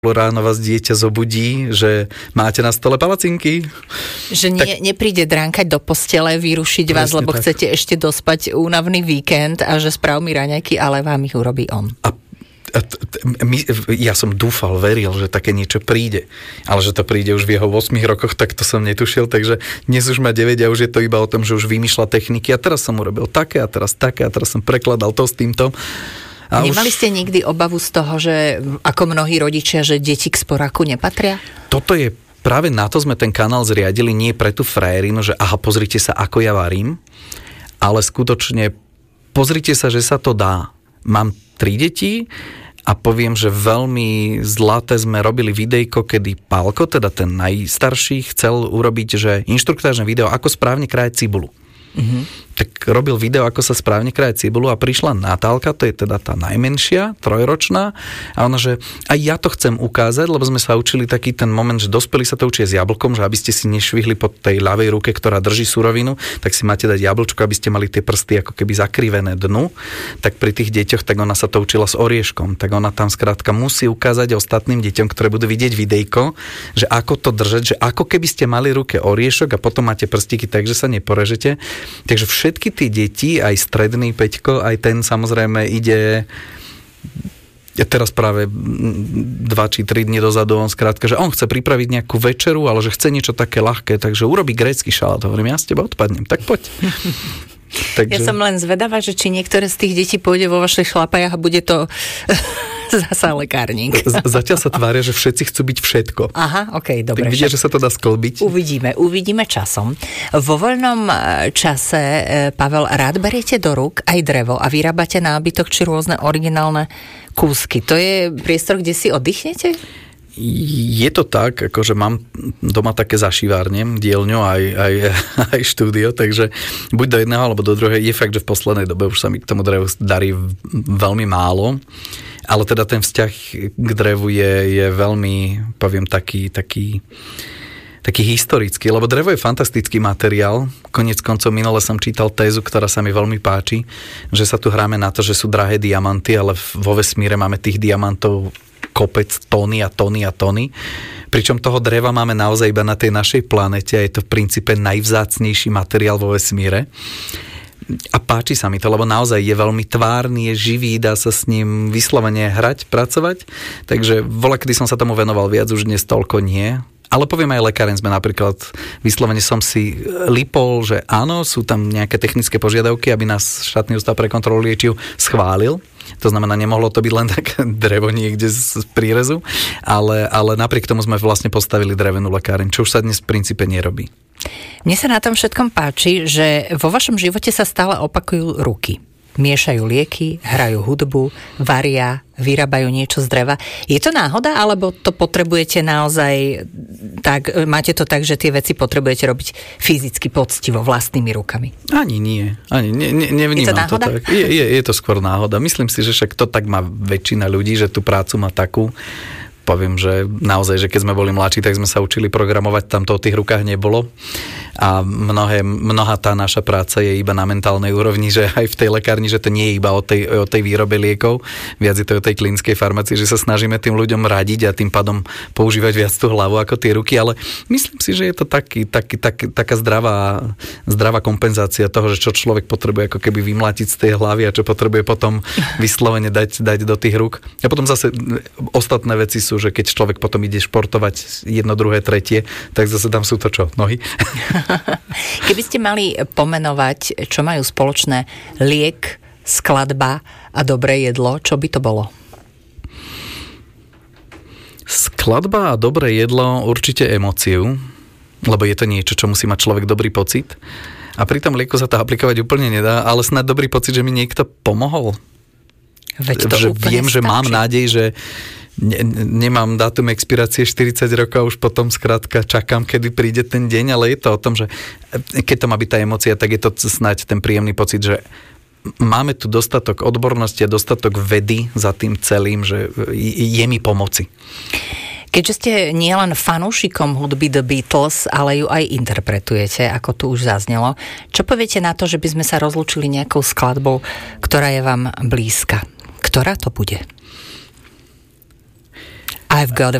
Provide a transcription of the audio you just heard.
ráno vás dieťa zobudí, že máte na stole palacinky. Že nepríde dránkať do postele, vyrušiť vás, lebo tak chcete ešte dospať únavný víkend a že správ mi raňajky, ale vám ich urobí on. Ja som dúfal, veril, že také niečo príde. Ale že to príde už v jeho 8 rokoch, tak to som netušil, takže dnes už má 9 a už je to iba o tom, že už vymýšľa techniky a teraz som urobil také a teraz som prekladal to s týmto. Nemali ste nikdy obavu z toho, že ako mnohí rodičia, že deti k sporáku nepatria? Toto je, práve na to sme ten kanál zriadili, nie pre tú frajerinu, že aha, pozrite sa, ako ja varím, ale skutočne pozrite sa, že sa to dá. Mám 3 deti a poviem, že veľmi zlaté sme robili videjko, kedy Pálko, teda ten najstarší, chcel urobiť, že inštruktážne video, ako správne krájať cibulu. Tak robil video, ako sa správne kráje cibulu a prišla Natálka, to je teda tá najmenšia, 3-ročná a ona, že aj ja to chcem ukázať, lebo sme sa učili taký ten moment, že dospelí sa to učia s jablkom, že aby ste si nešvihli pod tej ľavej ruke, ktorá drží surovinu, tak si máte dať jablčko, aby ste mali tie prsty ako keby zakrivené dnu, tak pri tých deťoch, tak ona sa to učila s orieškom, tak ona tam skrátka musí ukázať ostatným deťom, ktoré budú vidieť videjko, že ako to držať, že ako keby ste mali ruke oriešok a potom máte prstíky, takže sa neporežete. Takže všetky tie deti, aj stredný Peťko, aj ten samozrejme ide, teraz práve 2 či 3 dni dozadu, on skrátka, že on chce pripraviť nejakú večeru, ale že chce niečo také ľahké, takže urobí grécky šalát. Hovorím, ja z teba odpadnem, tak poď. Takže... Ja som len zvedavá, že či niektoré z tých detí pôjde vo vašich chlapajach a bude to zasa lekárnik. Zatiaľ sa tvária, že všetci chcú byť všetko. Aha, okej, dobre. Tak vidia, že sa to dá sklbiť. Uvidíme časom. Vo voľnom čase, Pavel, rád beriete do rúk aj drevo a vyrábate nábytok či rôzne originálne kúsky. To je priestor, kde si oddychnete? Je to tak, akože mám doma také zašívárne, dielňu aj štúdio, takže buď do jedného, alebo do druhej. Je fakt, že v poslednej dobe už sa mi k tomu drevu darí veľmi málo, ale teda ten vzťah k drevu je veľmi, poviem, taký historický, lebo drevo je fantastický materiál. Koniec koncov minule som čítal tézu, ktorá sa mi veľmi páči, že sa tu hráme na to, že sú drahé diamanty, ale vo vesmíre máme tých diamantov kopec, tóny a tóny a tóny. Pričom toho dreva máme naozaj iba na tej našej planete a je to v princípe najvzácnejší materiál vo vesmíre. A páči sa mi to, lebo naozaj je veľmi tvárny, je živý, dá sa s ním vyslovene hrať, pracovať. Takže kedy som sa tomu venoval viac, už dnes toľko nie. Ale poviem aj lekáren sme napríklad, vyslovene som si lipol, že áno, sú tam nejaké technické požiadavky, aby nás štátny ústav pre kontrolu liečiv schválil. To znamená, nemohlo to byť len tak drevo niekde z prírezu, ale napriek tomu sme vlastne postavili drevenú lekáreň, čo už sa dnes v princípe nerobí. Mne sa na tom všetkom páči, že vo vašom živote sa stále opakujú ruky. Miešajú lieky, hrajú hudbu, varia, vyrábajú niečo z dreva. Je to náhoda, alebo to potrebujete naozaj tak, máte to tak, že tie veci potrebujete robiť fyzicky poctivo, vlastnými rukami? Ani nie. Nevnímam to tak. Je to skôr náhoda. Myslím si, že však to tak má väčšina ľudí, že tú prácu má takú. Poviem, že naozaj, že keď sme boli mladší, tak sme sa učili programovať, tam to o tých rukách nebolo. A mnohá tá naša práca je iba na mentálnej úrovni, že aj v tej lekárni, že to nie je iba o tej výrobe liekov, viac je to o tej klinickej farmácii, že sa snažíme tým ľuďom radiť a tým pádom používať viac tú hlavu ako tie ruky, ale myslím si, že je to taká zdravá kompenzácia toho, že čo človek potrebuje ako keby vymlátiť z tej hlavy a čo potrebuje potom vyslovene dať do tých rúk. A potom zase ostatné veci sú, že keď človek potom ide športovať 1, 2, 3, tak zase tam sú to čo? Nohy? Keby ste mali pomenovať, čo majú spoločné liek, skladba a dobré jedlo, čo by to bolo? Skladba a dobré jedlo určite emóciu, lebo je to niečo, čo musí mať človek dobrý pocit. A pri tom lieku sa to aplikovať úplne nedá, ale snad dobrý pocit, že mi niekto pomohol. Veď to že viem, stačí. že mám nádej, že nemám dátum expirácie 40 rokov a už potom skrátka čakám, kedy príde ten deň, ale je to o tom, že keď to má byť tá emócia, tak je to snáď ten príjemný pocit, že máme tu dostatok odbornosti a dostatok vedy za tým celým, že je mi pomoci. Keďže ste nielen fanúšikom hudby The Beatles, ale ju aj interpretujete, ako tu už zaznelo, čo poviete na to, že by sme sa rozlúčili nejakou skladbou, ktorá je vám blízka? Ktorá to bude? I've got a